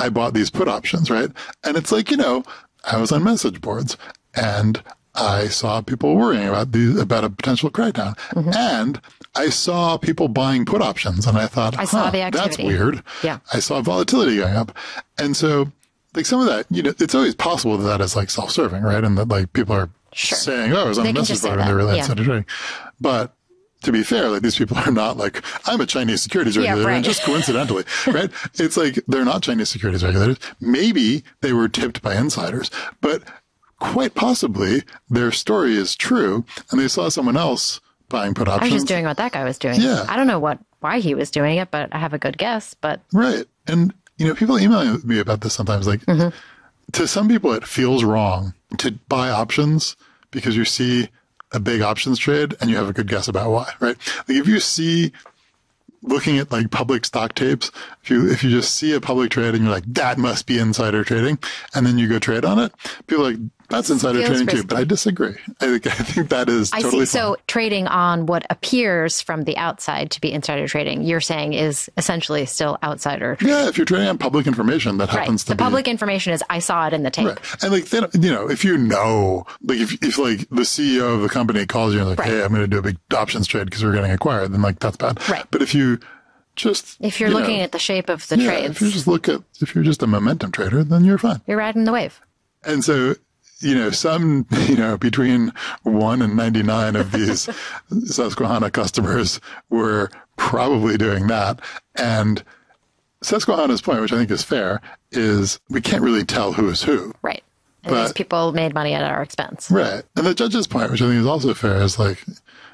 I bought these put options, right? And it's like, I was on message boards and I saw people worrying about a potential crackdown. And I saw people buying put options and I thought, I saw the activity. That's weird. Yeah. I saw volatility going up. And so like some of that, it's always possible that is like self-serving, right? And that like people are saying, I was on a message board and they're really insider trading. But to be fair, like these people are not like, I'm a Chinese securities regulator, and just coincidentally, right? It's like, they're not Chinese securities regulators. Maybe they were tipped by insiders, but quite possibly their story is true and they saw someone else buying put options. I was just doing what that guy was doing. Yeah. I don't know why he was doing it, but I have a good guess, but. Right. And, people email me about this sometimes, like to some people, it feels wrong to buy options because you see a big options trade and you have a good guess about why, right? Like if you see, looking at like public stock tapes, if you just see a public trade and you're like, that must be insider trading, and then you go trade on it, people are like, that's insider trading too. But I disagree. I think that is totally fine. So trading on what appears from the outside to be insider trading, you're saying is essentially still outsider trading. Yeah, if you're trading on public information, that happens to be. The public information is, I saw it in the tape. Right. And like, they don't, if like if like the CEO of the company calls you and like, hey, I'm going to do a big options trade because we're getting acquired, then like that's bad. Right. But if you're looking at the shape of the trades. If you're just a momentum trader, then you're fine. You're riding the wave. And so, some, between 1 and 99 of these Susquehanna customers were probably doing that. And Susquehanna's point, which I think is fair, is we can't really tell who is who. Right. And these people made money at our expense. Right. And the judge's point, which I think is also fair, is like,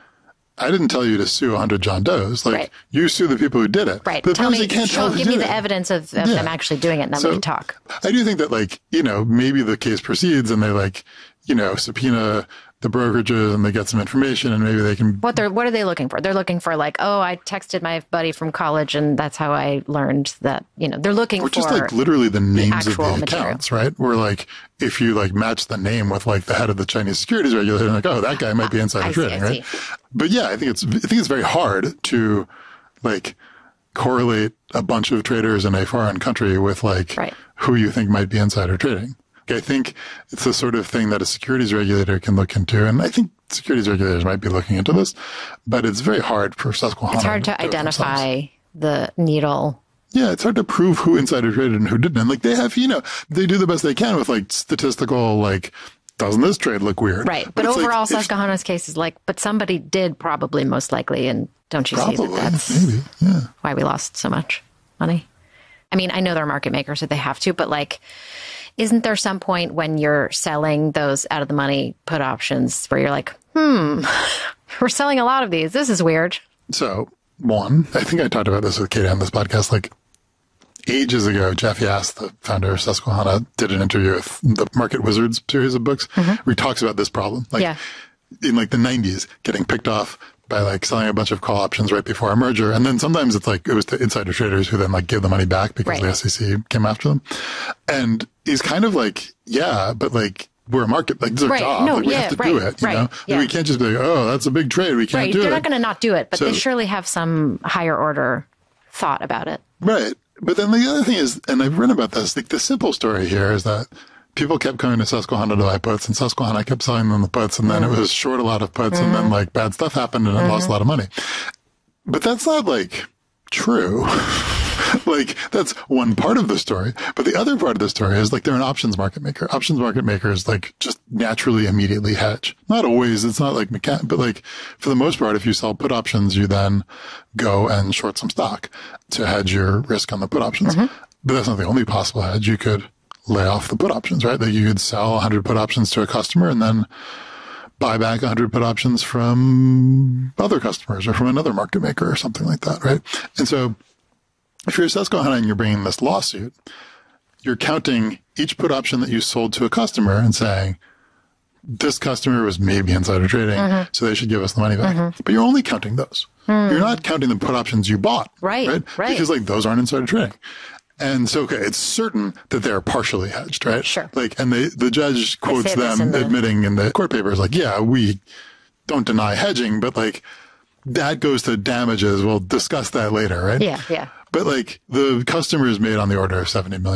I didn't tell you to sue 100 John Does. Like, you sue the people who did it. Right. But give me the evidence of them actually doing it, and then we can talk. I do think that, like, maybe the case proceeds and they, like, subpoena the brokerages and they get some information and maybe they can. What are they looking for? They're looking for, like, I texted my buddy from college and that's how I learned that, they're looking for. Just like literally the names of the material. accounts, right? Where like, if you like match the name with like the head of the Chinese securities regulator, like, that guy might be insider trading, right? But yeah, I think it's very hard to like correlate a bunch of traders in a foreign country with like who you think might be insider trading. I think it's the sort of thing that a securities regulator can look into. And I think securities regulators might be looking into this, but it's very hard for Susquehanna. It's hard to identify the needle. Yeah, it's hard to prove who insider traded and who didn't. And like they have, they do the best they can with like statistical, like, doesn't this trade look weird? Right. But overall, like, Susquehanna's case is like, but somebody did probably most likely. And don't you see that that's why we lost so much money? I mean, I know they're market makers, so they have to, but like, isn't there some point when you're selling those out of the money put options where you're like, we're selling a lot of these. This is weird. So one, I think I talked about this with Katie on this podcast, like ages ago, Jeff Yass, the founder of Susquehanna, did an interview with the Market Wizards series of books where he talks about this problem. Like in like the 90s, getting picked off by like selling a bunch of call options right before a merger. And then sometimes it's like, it was the insider traders who then like give the money back because the SEC came after them. And he's kind of like, but like, we're a market, like this is our job. No, like, we have to do it, you know? Like, we can't just be like, that's a big trade. We can't do it. They're not going to not do it, but they surely have some higher order thought about it. Right. But then the other thing is, and I've written about this, like the simple story here is that people kept coming to Susquehanna to buy puts, and Susquehanna kept selling them the puts, and then it was short a lot of puts, and then like bad stuff happened, and it lost a lot of money. But that's not like true. Like that's one part of the story. But the other part of the story is like they're an options market maker. Options market makers like just naturally immediately hedge. Not always. It's not like but like for the most part, if you sell put options, you then go and short some stock to hedge your risk on the put options. But that's not the only possible hedge. You could lay off the put options, right? That you could sell 100 put options to a customer and then buy back 100 put options from other customers or from another market maker or something like that, right? And so if you're Susquehanna and you're bringing this lawsuit, you're counting each put option that you sold to a customer and saying, this customer was maybe insider trading, so they should give us the money back. But you're only counting those. You're not counting the put options you bought. Right. Because like those aren't insider trading. And so, okay, it's certain that they're partially hedged, right? Sure. Like, and the judge quotes them admitting in the court papers, like, yeah, we don't deny hedging, but like that goes to damages. We'll discuss that later, right? Yeah. But like the customer is made on the order of $70 million.